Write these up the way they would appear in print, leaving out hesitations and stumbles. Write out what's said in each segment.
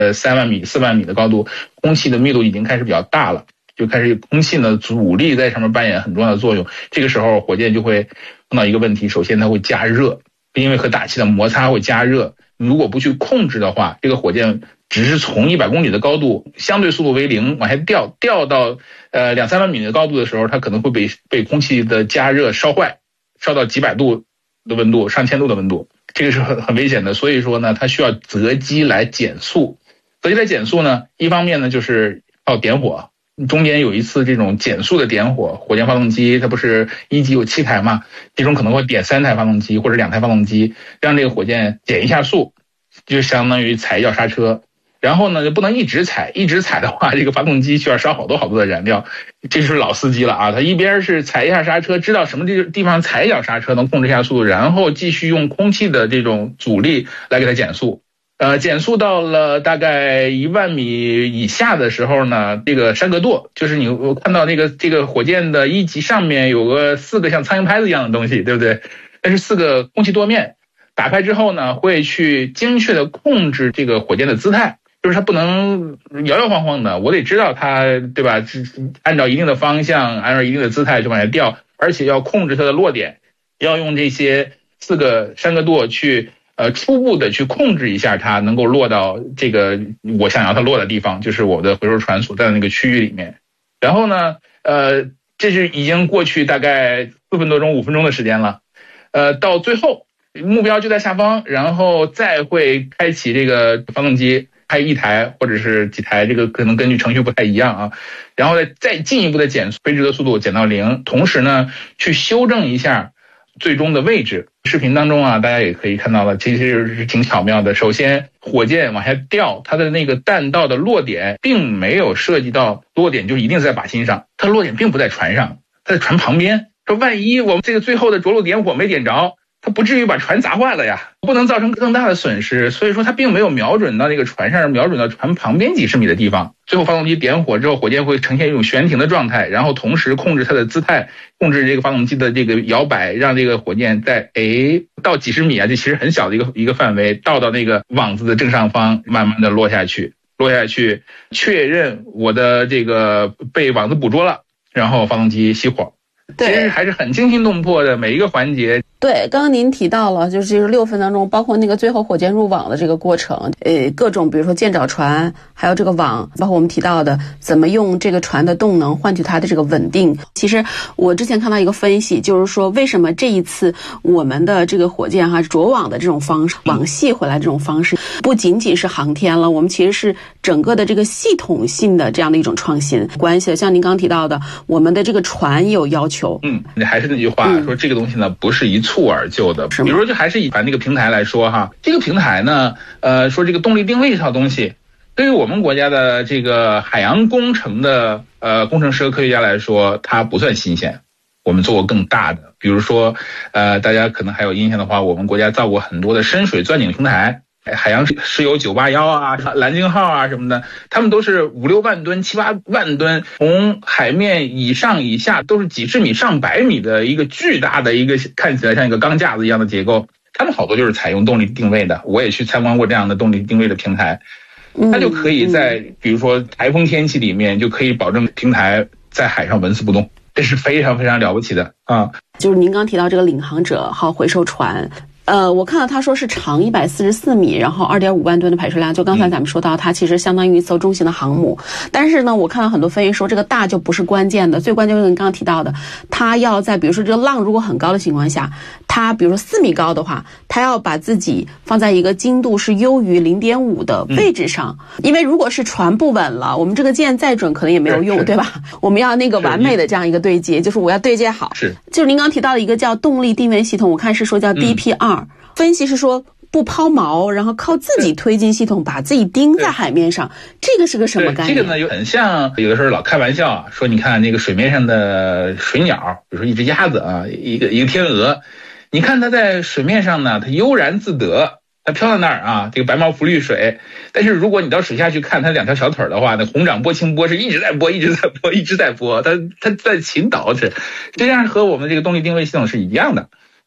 3万米、4万米的高度，空气的密度已经开始比较大了，就开始空气呢阻力在上面扮演很重要的作用。这个时候火箭就会碰到一个问题，首先它会加热，因为和大气的摩擦会加热。如果不去控制的话，这个火箭只是从100公里的高度，相对速度为0往下掉到2-3万米的高度的时候，它可能会被空气的加热烧坏，烧到几百度的温度、上千度的温度，这个是很危险的。所以说呢，它需要择机来减速。择机来减速呢，一方面呢就是靠点火。中间有一次这种减速的点火，火箭发动机它不是1级有7台嘛，其中可能会点3台发动机或者2台发动机，让这个火箭减一下速，就相当于踩一脚刹车。然后呢就不能一直踩的话，这个发动机需要烧好多的燃料，这就是老司机了啊！他一边是踩一下刹车，知道什么地方踩一脚刹车能控制一下速度，然后继续用空气的这种阻力来给它减速。减速到了大概1万米以下的时候呢，这个山格舵，就是我看到这个火箭的1级上面有个4个像苍蝇拍子一样的东西，对不对？那是4个空气舵面，打开之后呢，会去精确的控制这个火箭的姿态，就是它不能摇摇晃晃的，我得知道它，对吧？按照一定的方向，按照一定的姿态就往下掉，而且要控制它的落点，要用这些4个山格舵去初步的去控制一下它能够落到这个我想要它落的地方，就是我的回收船所在的那个区域里面。然后呢这是已经过去大概4分多钟5分钟的时间了，到最后目标就在下方，然后再会开启这个发动机，开1台或者是几台，这个可能根据程序不太一样啊，然后再进一步的减速，飞驰的速度减到0，同时呢去修正一下最终的位置。视频当中啊，大家也可以看到了，其实是挺巧妙的。首先火箭往下掉，它的那个弹道的落点并没有涉及到落点就一定在靶心上，它落点并不在船上，它在船旁边。说万一我们这个最后的着陆点火没点着，它不至于把船砸坏了呀，不能造成更大的损失。所以说它并没有瞄准到那个船上，瞄准到船旁边几十米的地方。最后发动机点火之后，火箭会呈现一种悬停的状态，然后同时控制它的姿态，控制这个发动机的这个摇摆，让这个火箭在到几十米啊，这其实很小的一个范围，到那个网子的正上方，慢慢的落下去，确认我的这个被网子捕捉了，然后发动机熄火。其实还是很惊心动魄的每一个环节。 对，刚刚您提到了，就是6分当中，包括那个最后火箭入网的这个过程，各种比如说舰找船，还有这个网，包括我们提到的怎么用这个船的动能换取它的这个稳定。其实我之前看到一个分析，就是说为什么这一次我们的这个火箭着网的这种方式，网系回来这种方式，不仅仅是航天了，我们其实是整个的这个系统性的这样的一种创新关系。像您刚提到的，我们的这个船也有要求。 还是那句话，说这个东西呢不是一蹴而就的。比如说就还是以那个平台来说哈，这个平台呢说这个动力定位这套东西，对于我们国家的这个海洋工程的工程师和科学家来说，它不算新鲜。我们做过更大的，比如说大家可能还有印象的话，我们国家造过很多的深水钻井平台，海洋石油981啊、蓝鲸号啊什么的，他们都是5-6万吨、7-8万吨，从海面以上以下都是几十米、上百米的一个巨大的一个看起来像一个钢架子一样的结构，他们好多就是采用动力定位的。我也去参观过这样的动力定位的平台，它就可以在比如说台风天气里面就可以保证平台在海上纹丝不动，这是非常非常了不起的啊！ 就是您刚提到这个领航者号回收船。我看到他说是长144米，然后2.5万吨的排水量，就刚才咱们说到它其实相当于一艘中型的航母。但是呢，我看到很多分析说这个大就不是关键的，最关键就是你刚刚提到的，它要在比如说这个浪如果很高的情况下，它比如说4米高的话，它要把自己放在一个精度是优于0.5的位置上，因为如果是船不稳了，我们这个箭再准可能也没有用，对吧？我们要那个完美的这样一个对接，就是我要对接好。就是您刚提到的一个叫动力定位系统，我看是说叫 DP2。分析是说不抛锚，然后靠自己推进系统把自己钉在海面上，这个是个什么概念？ 这个呢有很像，有的时候老开玩笑啊，说你看那个水面上的水鸟，比如说一只鸭子啊，一个天鹅，你看它在水面上呢，它悠然自得，它飘在那儿啊，这个白毛浮绿水。但是如果你到水下去看它2条小腿的话，那红掌波、清波是一直在波，它在倾倒着，这样和我们这个动力定位系统是一样的。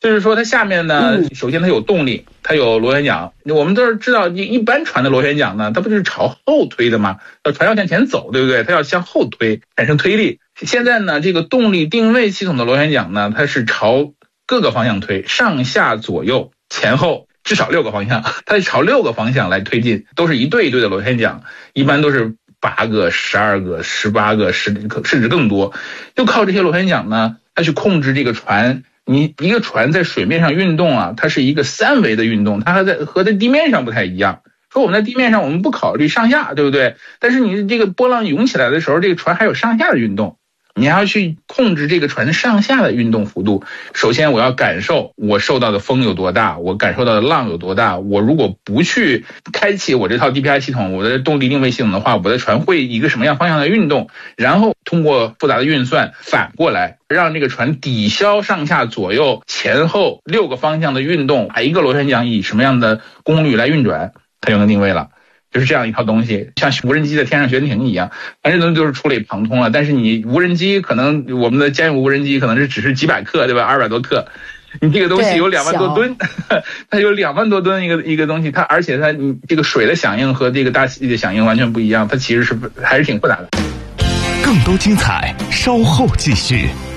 就是说它下面呢，首先它有动力，它有螺旋桨。我们都是知道，一般船的螺旋桨呢，它不就是朝后推的吗？船要向前走，对不对？它要向后推，产生推力。现在呢，这个动力定位系统的螺旋桨呢，它是朝各个方向推，上下左右前后至少6个方向，它是朝6个方向来推进，都是一对一对的螺旋桨，一般都是8个、12个、18个、甚至更多。就靠这些螺旋桨呢，它去控制这个船。你一个船在水面上运动啊，它是一个3维的运动，它和在地面上不太一样。说我们在地面上我们不考虑上下，对不对？但是你这个波浪涌起来的时候，这个船还有上下的运动，你还要去控制这个船上下的运动幅度。首先我要感受我受到的风有多大，我感受到的浪有多大。我如果不去开启我这套 DPI 系统，我的动力定位系统的话，我的船会一个什么样方向的运动，然后通过复杂的运算反过来让这个船抵消上下左右前后6个方向的运动，把一个螺旋桨以什么样的功率来运转，它就能定位了。就是这样一套东西，像无人机在天上悬停一样，反正都就是触类旁通了。但是你无人机可能我们的家用无人机可能是只是几百克，对吧？200多克，你这个东西有2万多吨，它有2万多吨一个东西，它而且它你这个水的响应和这个大气的响应完全不一样，它其实是还是挺复杂的。 更多精彩稍后继续。